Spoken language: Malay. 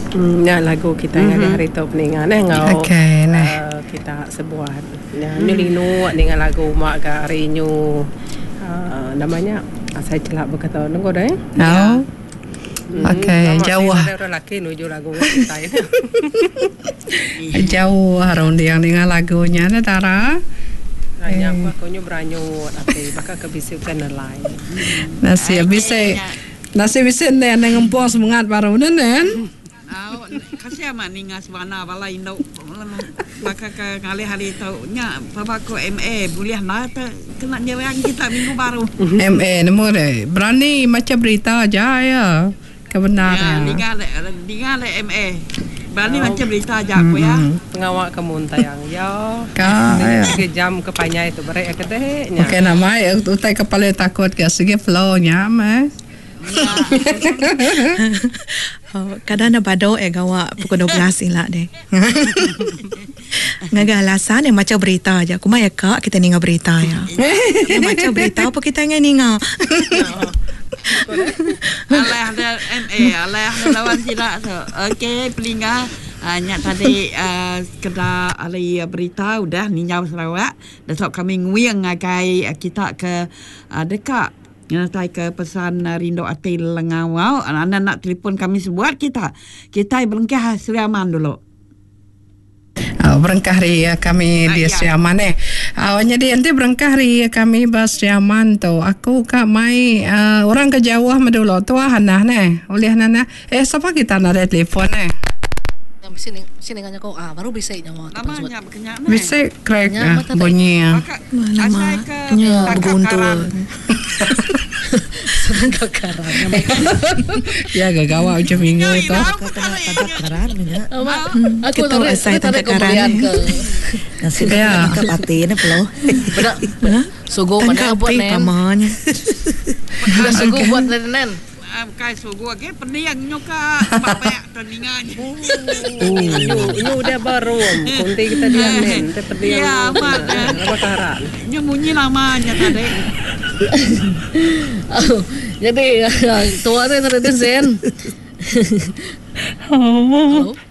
Ya lagu kita hari tu peningan ngau. Okey, kita sebuah nyulinu dengan lagu mak ga rinyu. Namanya saya celak berkata nunggu dah. Oh. Okey, jauh. Ada lelaki nuju lagu kita ini. Jauh harun dia dengan lagunya na Tara. Hanya aku nyu beranyu tapi bakal kebisikan lain. Nasi bisa dengan pos semangat baru nen. Kasi ama ninga subana bala indo baka ka ngali hari tau nya babako MA boleh na kena nyewang kita minggu baru. MA nemu deh. Berani macam berita aja ya. Kebenaran. Dinga le MA. Berani macam berita aja aku ya. Pengawak kemuntayang ya. Jam kepanya itu berai kedehnya. Okey nama utai kepala takut ke segi flow-nya mah. Kadang na bado gawa pukul 12 ila deh. Ngaga alasan macam berita aja. Kuma ya kak kita ninga berita ya. Macam berita apa kita ninga. Alah ada MA, alah ada lawan tidak so. Okey, pelinga hanya tadi kena alai berita udah Ninjau Sarawak. Besok kami nguing ngagai kita ke dekat nyantai ke pesan Rindo Atil Lengawau. Anda nak telefon kami sebuat kita berengkah Sriaman dulu. Berengkah ri kami di Sriaman awalnya dia nanti berengkah ri kami bas Sriaman tu aku kak mai orang ke Jawa medulo tu hanah oleh nana siapa kita nak ada telefon sini nganya kau baru bisa nyawa namanya berkenyak bisa krek bunyi namanya berguntur sedang kekaran ya gagawa macam minggu tu kekaran aku tahu saya tak kekaran nasi ya kepatin peloh sugo mana buat nen sugo buat nen kai sugu ke pendiang nyoka bapak tandingan. Ini udah baru kunti kita diam nen te pendiang. Ya, mak. Apa karan? Nya munyi lamanya tadi. Jadi tua tu ada Zen. Halo.